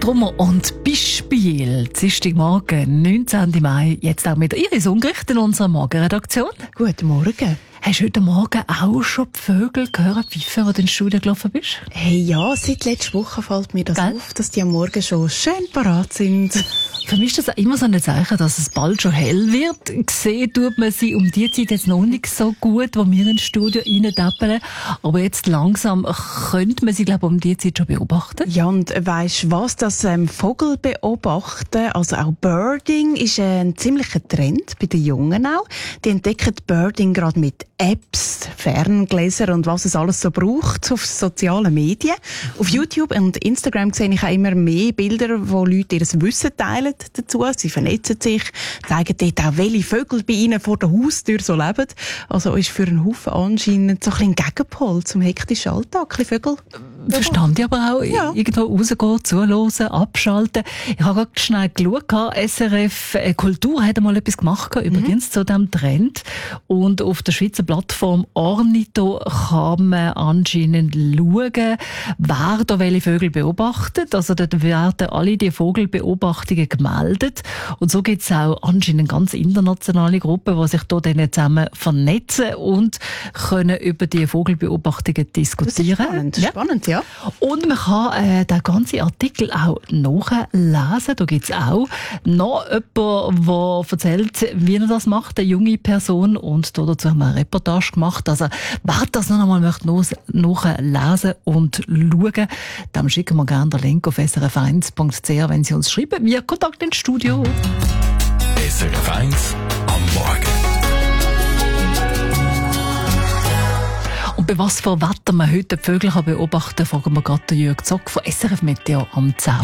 Trummer und Beispiel. Dienstagmorgen, 19. Mai, jetzt auch mit Iris Ungericht in unserer Morgenredaktion. Guten Morgen. Hast du heute Morgen auch schon die Vögel gehört, pfeifen, als du ins Studio gelaufen bist? Hey, ja, seit letzter Woche fällt mir das auf, dass die am Morgen schon schön parat sind. Für mich ist das immer so ein Zeichen, dass es bald schon hell wird. Gesehen tut man sie um die Zeit jetzt noch nicht so gut, wo wir ins Studio reintappeln. Aber jetzt langsam könnte man sie, glaube ich, um die Zeit schon beobachten. Ja, und weisst du was, das Vogel beobachten, also auch Birding, ist ein ziemlicher Trend bei den Jungen auch. Die entdecken Birding gerade mit Apps, Ferngläser und was es alles so braucht auf sozialen Medien. Auf YouTube und Instagram sehe ich auch immer mehr Bilder, wo Leute ihr Wissen teilen dazu. Sie vernetzen sich, zeigen dort auch, welche Vögel bei ihnen vor der Haustür so leben. Also ist für einen Haufen anscheinend so ein Gegenpol zum hektischen Alltag. Vögel. Verstand ich aber auch. Ja. Irgendwo rausgehen, zuhören, abschalten. Ich habe gerade schnell geschaut, SRF Kultur hat einmal etwas gemacht, übrigens zu diesem Trend. Und auf der Schweizer Plattform Ornito kann man anscheinend schauen, wer da welche Vögel beobachtet. Also dort werden alle die Vogelbeobachtungen gemeldet. Und so gibt es auch anscheinend ganz internationale Gruppen, die sich da dann zusammen vernetzen und können über die Vogelbeobachtungen diskutieren. Das ist spannend, ja. Und man kann den ganzen Artikel auch nachlesen. Da gibt es auch noch jemanden, der erzählt, wie er das macht, eine junge Person. Und dazu haben wir eine Reportage gemacht. Also, wer das noch einmal nachlesen und schauen, dann schicken wir gerne den Link auf srf1.ch, wenn Sie uns schreiben. Wir Kontakt ins Studio. SRF 1 am Morgen. Und bei was für Wetter man heute die Vögel beobachten kann, fragen wir gerade Jörg Zock von SRF Meteo am 10